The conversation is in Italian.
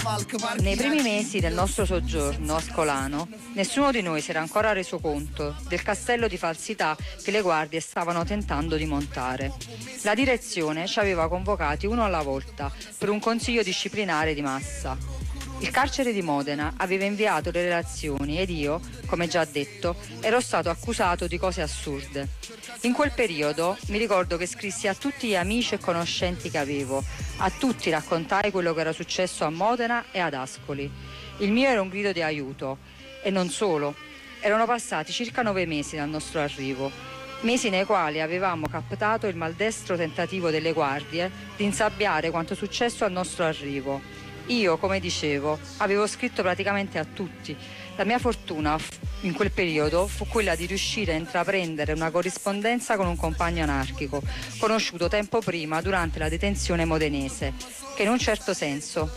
Nei primi mesi del nostro soggiorno a Scolano, nessuno di noi si era ancora reso conto del castello di falsità che le guardie stavano tentando di montare. La direzione ci aveva convocati uno alla volta per un consiglio disciplinare di massa. Il carcere di Modena aveva inviato le relazioni ed io, come già detto, ero stato accusato di cose assurde. In quel periodo mi ricordo che scrissi a tutti gli amici e conoscenti che avevo, a tutti raccontai quello che era successo a Modena e ad Ascoli. Il mio era un grido di aiuto e non solo. Erano passati circa 9 mesi dal nostro arrivo, mesi nei quali avevamo captato il maldestro tentativo delle guardie di insabbiare quanto successo al nostro arrivo. Io, come dicevo, avevo scritto praticamente a tutti. La mia fortuna in quel periodo fu quella di riuscire a intraprendere una corrispondenza con un compagno anarchico, conosciuto tempo prima durante la detenzione modenese, che in un certo senso